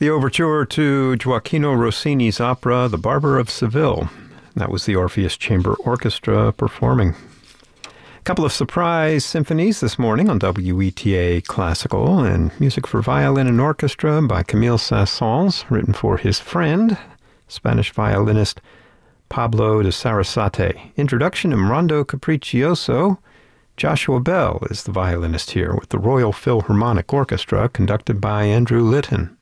The overture to Gioachino Rossini's opera, The Barber of Seville. That was the Orpheus Chamber Orchestra performing. A couple of surprise symphonies this morning on WETA Classical, and music for violin and orchestra by Camille Saint-Saëns, written for his friend, Spanish violinist Pablo de Sarasate. Introduction in Rondo Capriccioso. Joshua Bell is the violinist here with the Royal Philharmonic Orchestra, conducted by Andrew Litton.